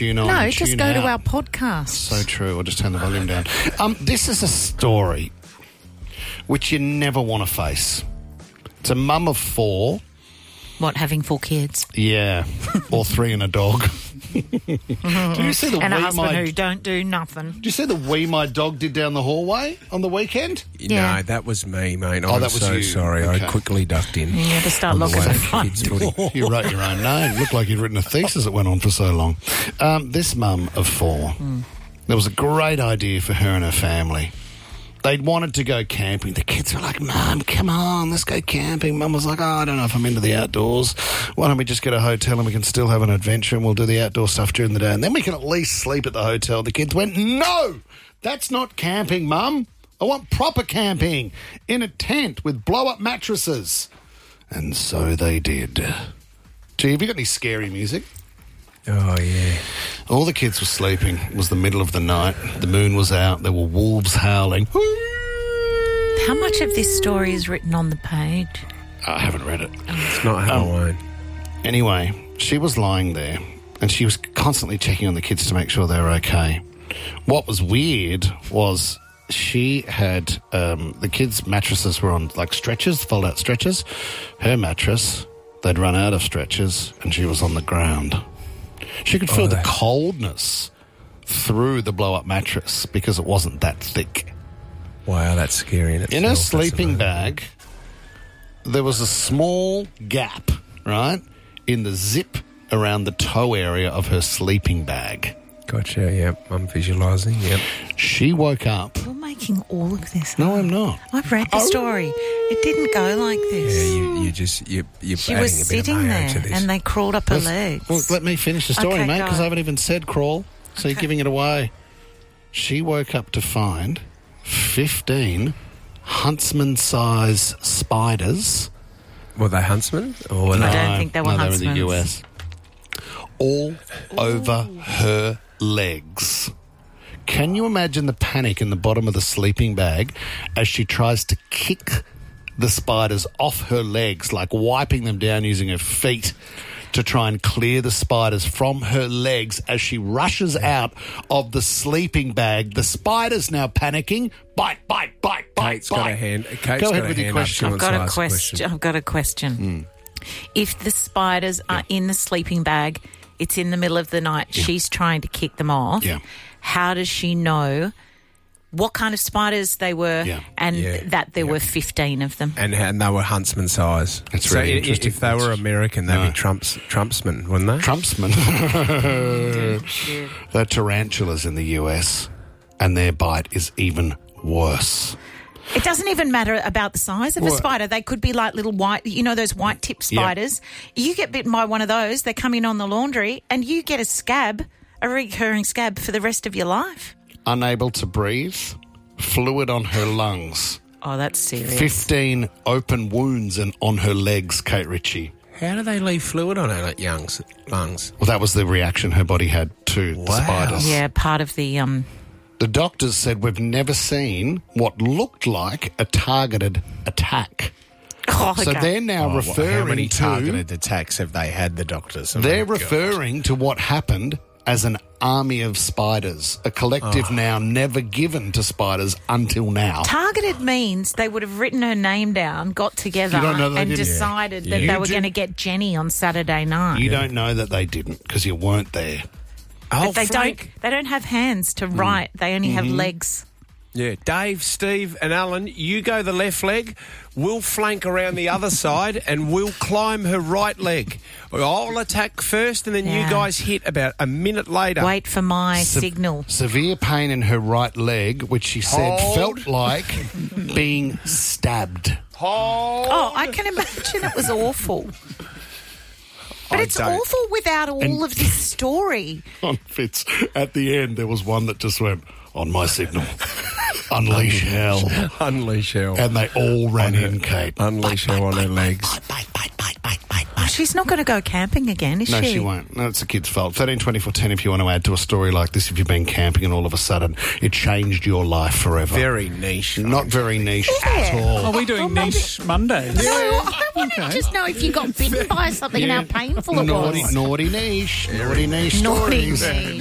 No, just go to our podcast. So true. I'll just turn the volume down. This is a story which you never want to face. It's a mum of 4. What, having 4 kids? Yeah, or 3 and a dog. Did you see the and a wee husband who don't do nothing. Did you see the wee my dog did down the hallway on the weekend? Yeah. No, that was me, mate. Oh, I'm that was so you. sorry. Okay. I quickly ducked in. You had to start locking the front door. You wrote your own name. Looked like you'd written a thesis that went on for so long. This mum of 4, there was a great idea for her and her family. They'd wanted to go camping. The kids were like, Mum, come on, let's go camping. Mum was like, I don't know if I'm into the outdoors. Why don't we just get a hotel and we can still have an adventure and we'll do the outdoor stuff during the day and then we can at least sleep at the hotel. The kids went, no, that's not camping, Mum. I want proper camping in a tent with blow-up mattresses. And so they did. Gee, have you got any scary music? Oh, yeah. All the kids were sleeping. It was the middle of the night. The moon was out. There were wolves howling. How much of this story is written on the page? I haven't read it. It's not Halloween. Anyway, she was lying there and she was constantly checking on the kids to make sure they were okay. What was weird was she had the kids' mattresses were on like stretchers, fold-out stretchers. Her mattress, they'd run out of stretchers and she was on the ground. She could feel the coldness through the blow-up mattress because it wasn't that thick. Wow, that's scary in itself. In her sleeping bag, there was a small gap, right, in the zip around the toe area of her sleeping bag. Gotcha, yep. I'm visualising, yep. She woke up. You're making all of this No, up. I'm not. I've read the story. It didn't go like this. Yeah, you're She adding was a bit of sitting mayo to there this. and they crawled up her legs. Well, let me finish the story, Okay, mate, go. because I haven't even said crawl, so you're giving it away. She woke up to find 15 huntsman-size spiders. Were they huntsmen? Or were I they... don't think they were They were in huntsmen. the US. All over her legs. Can you imagine the panic in the bottom of the sleeping bag as she tries to kick the spiders off her legs, like wiping them down using her feet to try and clear the spiders from her legs as she rushes out of the sleeping bag. The spider's now panicking. Bite, bite, bite, bite, Kate's got a hand. Kate's Go ahead got with a your hand question. up. I've She got a wants to ask question. I've got a question. If the spiders are in the sleeping bag, it's in the middle of the night, she's trying to kick them off. Yeah. How does she know what kind of spiders they were and that there were 15 of them? And they were huntsman size. That's so really interesting. If they were American, they'd be Trumpsmen, wouldn't they? Trumpsmen. They're tarantulas in the US, and their bite is even worse. It doesn't even matter about the size of a spider. They could be like little white, those white-tipped spiders. You get bitten by one of those, they come in on the laundry, and you get a recurring scab for the rest of your life. Unable to breathe, fluid on her lungs, Oh, that's serious. 15 open wounds on her legs, Kate Ritchie. How do they leave fluid on her lungs? Well, that was the reaction her body had to the spiders. Yeah, part of the... The doctors said we've never seen what looked like a targeted attack. Oh, So they're now referring How many to... targeted attacks have they had, the doctors? Oh, They're my God. referring to what happened as an army of spiders, a collective now never given to spiders until now. Targeted means they would have written her name down, got together, You don't know they and didn't? decided Yeah. that You they were do- going to get Jenny on Saturday night. You don't know that they didn't because you weren't there. Oh, They Frank. don't have hands to write. They only have legs. Yeah, Dave, Steve and Alan, you go the left leg, we'll flank around the other side and we'll climb her right leg. I'll attack first and then you Yeah. guys hit about a minute later. Wait for my signal. Severe pain in her right leg, which she said Hold. felt like being stabbed. Hold. Oh, I can imagine it was awful. But it's don't. awful without all of this story. On Fitz, at the end, there was one that just went, on my signal, unleash hell. Unleash hell. And they all ran in, Kate. Unleash her on her legs. I she's not going to go camping again, is No, she? she won't. No, it's the kid's fault. 13 24 10 if you want to add to a story like this, if you've been camping and all of a sudden it changed your life forever. Very niche. Not very niche at all. Are we doing niche Mondays? No, I want to just know if you got bitten by something and how painful it was. Naughty niche. Naughty niche Naughty stories. niche.